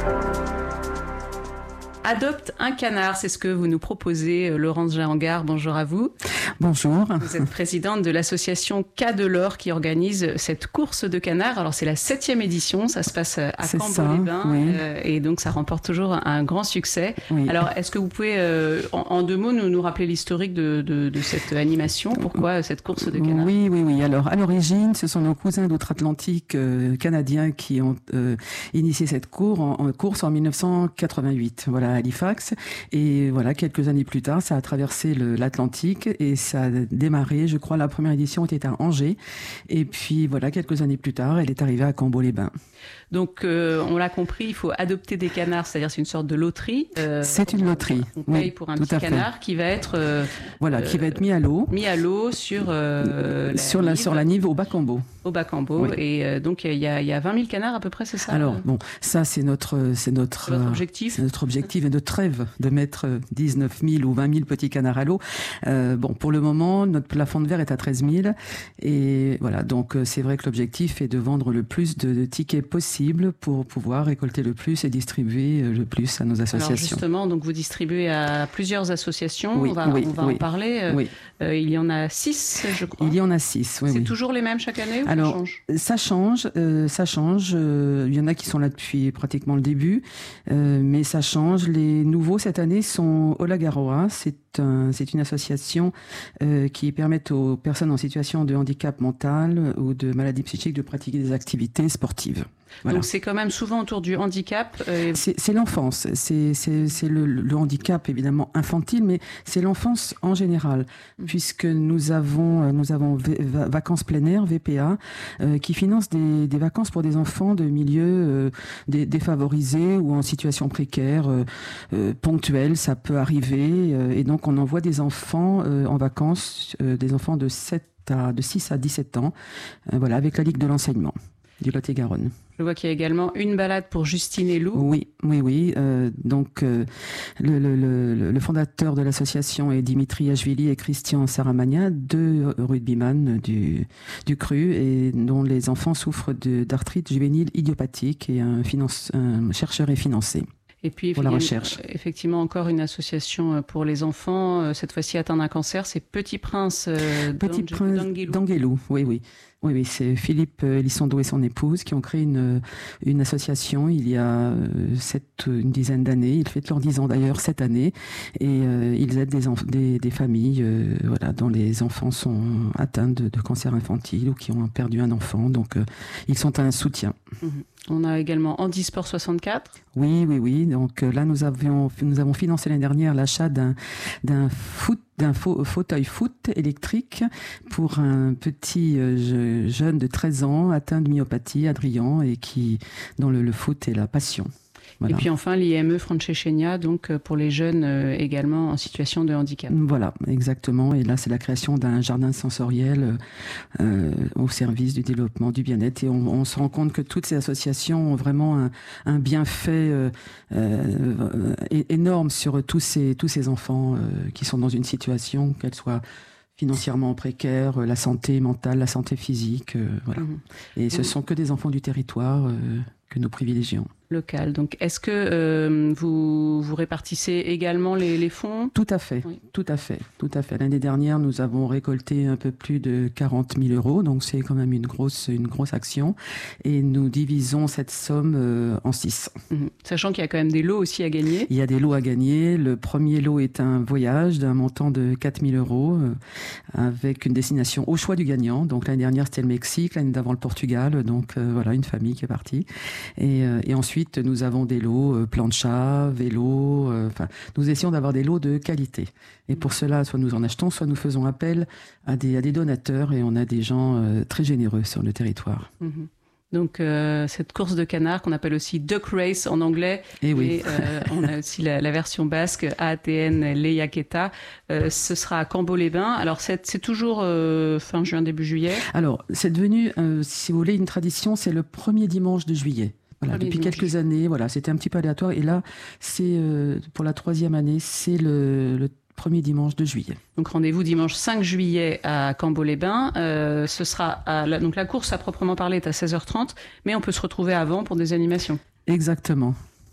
Adopte un canard, c'est ce que vous nous proposez, Laurence Jahangard. Bonjour à vous. Bonjour. Vous êtes présidente de l'association Cas de l'Or qui organise cette course de canards. Alors c'est la 7e édition, ça se passe à Cambo-les-Bains, oui. Et donc ça remporte toujours un grand succès. Oui. Alors est-ce que vous pouvez en 2 mots nous rappeler l'historique de cette animation? Pourquoi cette course de canards? Oui. Alors à l'origine, ce sont nos cousins d'outre-Atlantique canadiens qui ont initié cette course en 1988. Voilà, à Halifax. Et voilà, quelques années plus tard, ça a traversé l'Atlantique et ça a démarré, je crois, la première édition était à Angers. Et puis voilà, quelques années plus tard, elle est arrivée à Cambo-les-Bains. Donc, on l'a compris, il faut adopter des canards, c'est-à-dire c'est une sorte de loterie. C'est une loterie. On paye pour un petit canard qui va être qui va être mis à l'eau. Mis à l'eau sur la Nive au Bas-Cambo. Au Bas-Cambo. Oui. Et donc il y a 20 000 canards à peu près, c'est ça? Alors bon, ça c'est notre objectif. C'est notre objectif et notre rêve de mettre 19 000 ou 20 000 petits canards à l'eau. Bon, pour le moment, notre plafond de verre est à 13 000 et voilà. Donc c'est vrai que l'objectif est de vendre le plus de tickets possible pour pouvoir récolter le plus et distribuer le plus à nos associations. Alors justement, donc vous distribuez à plusieurs associations. Oui, on va en parler. Oui. Il y en a 6, je crois. Il y en a 6, oui. C'est toujours les mêmes chaque année ou alors, ça change? Ça change. Il y en a qui sont là depuis pratiquement le début, mais ça change. Les nouveaux cette année sont Olagaroa. C'est une association qui permet aux personnes en situation de handicap mental ou de maladie psychique de pratiquer des activités sportives. Voilà. Donc c'est quand même souvent autour du handicap. C'est l'enfance, c'est le handicap évidemment infantile, mais c'est l'enfance en général, puisque nous avons Vacances plein air VPA qui finance des vacances pour des enfants de milieux défavorisés ou en situation précaire, ponctuelle, ça peut arriver, et donc on envoie des enfants en vacances, des enfants de 6 à 17 ans, voilà, avec la Ligue de l'enseignement du Lot-et-Garonne. Je vois qu'il y a également une balade pour Justine et Lou. Oui. Donc, le fondateur de l'association est Dimitri Ashvili et Christian Saramagna, 2 rugbyman du CRU, et dont les enfants souffrent d'arthrite juvénile idiopathique, et un chercheur est financé. Et puis, pour la recherche. Effectivement, encore une association pour les enfants, cette fois-ci atteints d'un cancer, c'est Petit Prince d'Anguelou. Oui, c'est Philippe Elissondo et son épouse qui ont créé une association il y a une dizaine d'années. Ils fêtent leurs 10 ans d'ailleurs cette année, et ils aident des familles dont les enfants sont atteints de cancer infantile ou qui ont perdu un enfant. Donc ils sont un soutien. On a également Handisport 64. Oui. Donc là, nous avons financé l'année dernière l'achat d'un fauteuil foot électrique pour un petit jeune de 13 ans atteint de myopathie, Adrien, et dont le foot est la passion. Voilà. Et puis enfin l'IME Francescenia, donc pour les jeunes également en situation de handicap. Voilà, exactement. Et là, c'est la création d'un jardin sensoriel au service du développement du bien-être. Et on se rend compte que toutes ces associations ont vraiment un bienfait énorme sur tous ces enfants qui sont dans une situation, qu'elle soit financièrement précaire, la santé mentale, la santé physique, voilà. Et ce sont que des enfants du territoire que nous privilégions. Local. Donc, est-ce que vous répartissez également les fonds? Tout à fait, oui. Tout à fait. L'année dernière, nous avons récolté un peu plus de 40 000 €, donc c'est quand même une grosse action. Et nous divisons cette somme en 6. Sachant qu'il y a quand même des lots aussi à gagner. Il y a des lots à gagner. Le premier lot est un voyage d'un montant de 4 000 € avec une destination au choix du gagnant. Donc l'année dernière, c'était le Mexique, l'année d'avant le Portugal. Donc voilà, une famille qui est partie. Et ensuite, nous avons des lots plancha, vélo. Nous essayons d'avoir des lots de qualité. Et pour cela, soit nous en achetons, soit nous faisons appel à des donateurs. Et on a des gens très généreux sur le territoire. Donc cette course de canards qu'on appelle aussi Duck Race en anglais. Et oui. On a aussi la version basque, AATN Lehiaketa. Ce sera à Cambo-les-Bains. Alors c'est toujours fin juin, début juillet. Alors c'est devenu, si vous voulez, une tradition. C'est le premier dimanche de juillet. Voilà, depuis quelques années, voilà, c'était un petit peu aléatoire. Et là, c'est pour la 3e année, c'est le premier dimanche de juillet. Donc rendez-vous dimanche 5 juillet à Cambo-les-Bains. Ce sera donc la course à proprement parler est à 16h30, mais on peut se retrouver avant pour des animations. Exactement.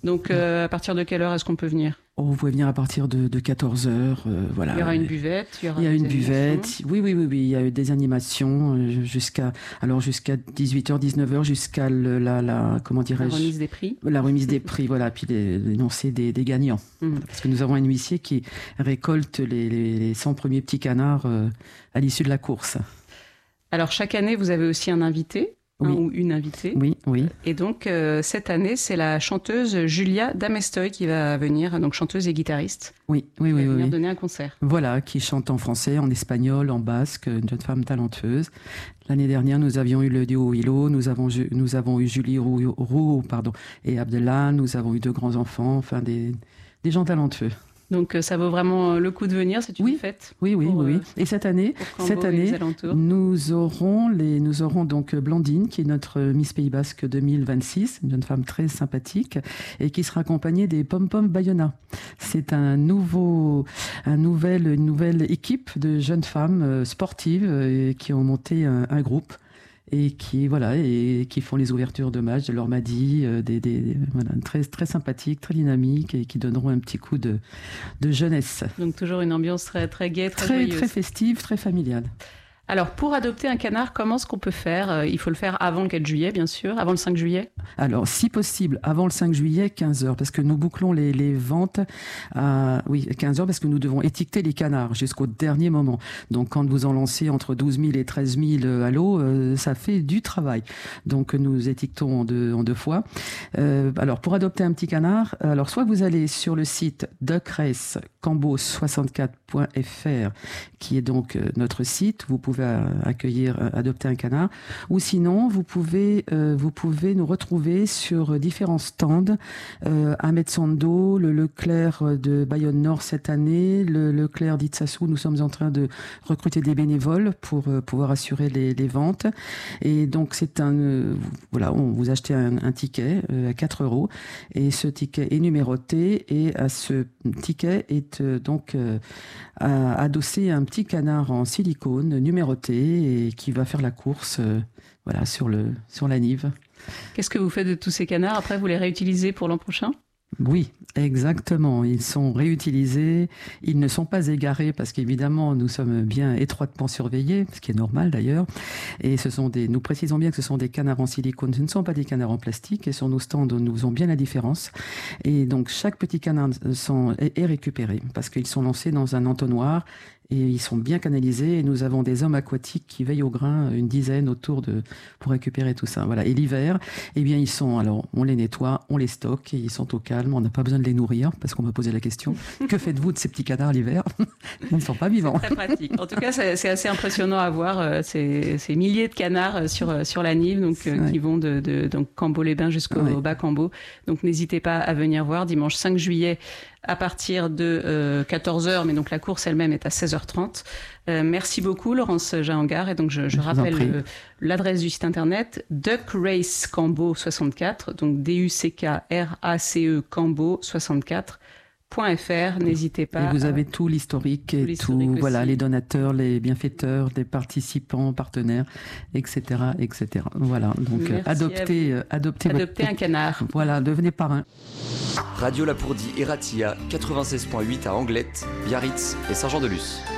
Donc, à partir de quelle heure est-ce qu'on peut venir ? Vous pouvez venir à partir de 14h. Voilà. Il y aura une buvette. Il y a une buvette. Oui. Il y a eu des animations jusqu'à 18h, 19h, jusqu'à la remise des prix. La remise des prix, voilà. Puis l'énoncé des gagnants. Parce que nous avons un huissier qui récolte les 100 premiers petits canards à l'issue de la course. Alors, chaque année, vous avez aussi un invité. Oui. Ou une invitée. Oui. Et donc, cette année, c'est la chanteuse Julia Damestoy qui va venir, donc chanteuse et guitariste. Oui. venir donner un concert. Voilà, qui chante en français, en espagnol, en basque, une jeune femme talentueuse. L'année dernière, nous avions eu le duo Hilo, nous avons eu Julie Roux, et Abdellah, nous avons eu 2 grands enfants, enfin des gens talentueux. Donc ça vaut vraiment le coup de venir, c'est une fête. Oui. Et cette année, nous aurons donc Blandine, qui est notre Miss Pays Basque 2026, une jeune femme très sympathique, et qui sera accompagnée des Pom Pom Bayona. C'est une nouvelle équipe de jeunes femmes sportives qui ont monté un groupe. Et qui font les ouvertures de matchs de l'Ormadi, très très sympathiques, très dynamiques et qui donneront un petit coup de jeunesse. Donc toujours une ambiance très très gaie, très joyeuse. Très festive, très familiale. Alors, pour adopter un canard, comment est-ce qu'on peut faire ? Il faut le faire avant le 4 juillet, bien sûr, avant le 5 juillet. Alors, si possible, avant le 5 juillet, 15h, parce que nous bouclons les ventes à 15h, parce que nous devons étiqueter les canards jusqu'au dernier moment. Donc, quand vous en lancez entre 12 000 et 13 000 à l'eau, ça fait du travail. Donc, nous étiquetons en deux fois. Alors, pour adopter un petit canard, alors soit vous allez sur le site duckrace-cambo64.fr, qui est donc notre site. Vous pouvez adopter un canard, ou sinon vous pouvez nous retrouver sur différents stands à Metsando, le Leclerc de Bayonne Nord cette année, le Leclerc d'Itsassou. Nous sommes en train de recruter des bénévoles pour pouvoir assurer les ventes. Et donc vous achetez un ticket à 4 € et ce ticket est numéroté et à ce ticket est adossé un petit canard en silicone numéroté et qui va faire la course sur la Nive. Qu'est-ce que vous faites de tous ces canards ? Après, vous les réutilisez pour l'an prochain ? Oui, exactement. Ils sont réutilisés. Ils ne sont pas égarés parce qu'évidemment, nous sommes bien étroitement surveillés, ce qui est normal d'ailleurs. Et nous précisons bien que ce sont des canards en silicone. Ce ne sont pas des canards en plastique. Et sur nos stands, nous faisons bien la différence. Et donc, chaque petit canard est récupéré parce qu'ils sont lancés dans un entonnoir. Et ils sont bien canalisés et nous avons des hommes aquatiques qui veillent au grain, une dizaine pour récupérer tout ça. Voilà. Et l'hiver, on les nettoie, on les stocke et ils sont au calme. On n'a pas besoin de les nourrir parce qu'on m'a posé la question. Que faites-vous de ces petits canards l'hiver ? Ils ne sont pas vivants. C'est très pratique. En tout cas, c'est assez impressionnant à voir ces milliers de canards sur la Nive, qui vont de Cambo-les-Bains jusqu'au bas Cambo. Donc n'hésitez pas à venir voir dimanche 5 juillet. À partir de 14h, mais donc la course elle-même est à 16h30. Merci beaucoup Laurence Jahangard. Et donc je rappelle l'adresse du site internet Duckrace Cambo 64, donc DUCKRACE Cambo 64.fr. N'hésitez pas. Et vous avez tout l'historique et les donateurs, les bienfaiteurs, les participants, partenaires, etc. Voilà, donc adoptez un canard. Voilà, devenez parrain. Radio Lapourdie et Ratia, 96.8 à Anglette, Biarritz et Saint-Jean-de-Luz.